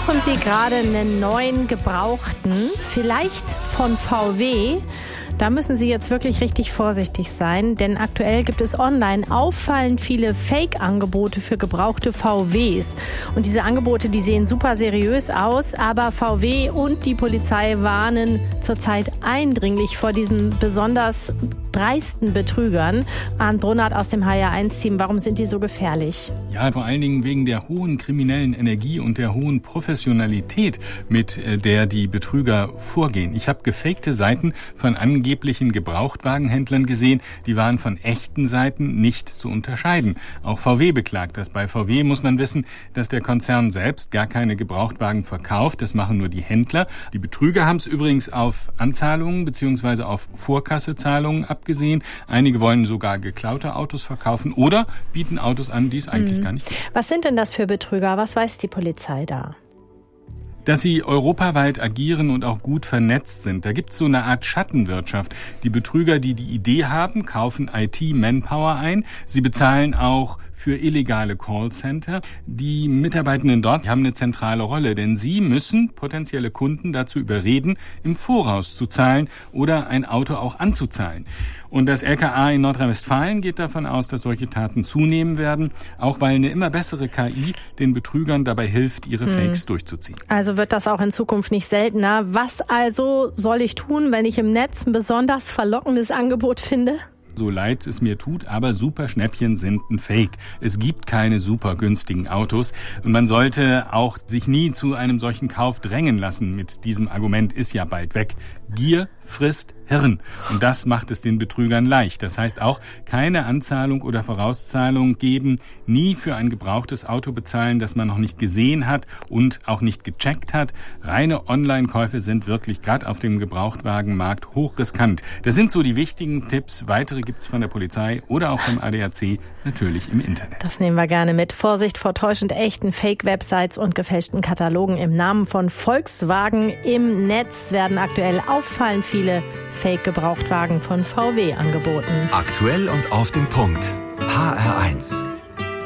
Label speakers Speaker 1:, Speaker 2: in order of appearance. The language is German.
Speaker 1: Suchen Sie gerade einen neuen Gebrauchten, vielleicht von VW? Da müssen Sie jetzt wirklich richtig vorsichtig sein, denn aktuell gibt es online auffallend viele Fake-Angebote für gebrauchte VWs. Und diese Angebote, die sehen super seriös aus, aber VW und die Polizei warnen zurzeit eindringlich vor diesen besonders dreisten Betrügern. Arndt Brunnert aus dem HR1-Team, warum sind die so gefährlich?
Speaker 2: Ja, vor allen Dingen wegen der hohen kriminellen Energie und der hohen Professionalität, mit der die Betrüger vorgehen. Ich habe gefakte Seiten von angeblichen Gebrauchtwagenhändlern gesehen, die waren von echten Seiten nicht zu unterscheiden. Auch VW beklagt das. Bei VW muss man wissen, dass der Konzern selbst gar keine Gebrauchtwagen verkauft. Das machen nur die Händler. Die Betrüger haben es übrigens auf Anzahlungen bzw. auf Vorkassezahlungen abgesehen. Einige wollen sogar geklaute Autos verkaufen oder bieten Autos an, die es eigentlich gar nicht gibt.
Speaker 1: Was sind denn das für Betrüger? Was weiß die Polizei da?
Speaker 2: Dass sie europaweit agieren und auch gut vernetzt sind. Da gibt's so eine Art Schattenwirtschaft. Die Betrüger, die die Idee haben, kaufen IT-Manpower ein. Sie bezahlen auch für illegale Callcenter. Die Mitarbeitenden dort haben eine zentrale Rolle, denn sie müssen potenzielle Kunden dazu überreden, im Voraus zu zahlen oder ein Auto auch anzuzahlen. Und das LKA in Nordrhein-Westfalen geht davon aus, dass solche Taten zunehmen werden, auch weil eine immer bessere KI den Betrügern dabei hilft, ihre Fakes durchzuziehen.
Speaker 1: Also wird das auch in Zukunft nicht seltener. Was also soll ich tun, wenn ich im Netz ein besonders verlockendes Angebot finde?
Speaker 2: So leid es mir tut, aber Superschnäppchen sind ein Fake. Es gibt keine super günstigen Autos und man sollte auch sich nie zu einem solchen Kauf drängen lassen. Mit diesem Argument ist ja bald weg. Gier frisst Hirn. Und das macht es den Betrügern leicht. Das heißt auch, keine Anzahlung oder Vorauszahlung geben, nie für ein gebrauchtes Auto bezahlen, das man noch nicht gesehen hat und auch nicht gecheckt hat. Reine Online-Käufe sind wirklich gerade auf dem Gebrauchtwagenmarkt hochriskant. Das sind so die wichtigen Tipps. Weitere gibt's von der Polizei oder auch vom ADAC natürlich im Internet.
Speaker 1: Das nehmen wir gerne mit. Vorsicht vor täuschend echten Fake-Websites und gefälschten Katalogen. Im Namen von Volkswagen im Netz werden aktuell auffallend viele Fake-Gebrauchtwagen von VW angeboten.
Speaker 3: Aktuell und auf den Punkt. HR1.